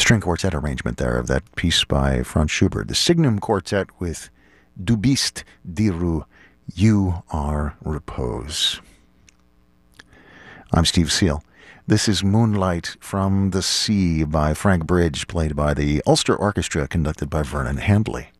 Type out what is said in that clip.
string quartet arrangement there of that piece by Franz Schubert, the Signum Quartet with Du bist die Ruhe, You Are Repose. I'm Steve Seal. This is Moonlight from the Sea by Frank Bridge, played by the Ulster Orchestra, conducted by Vernon Handley.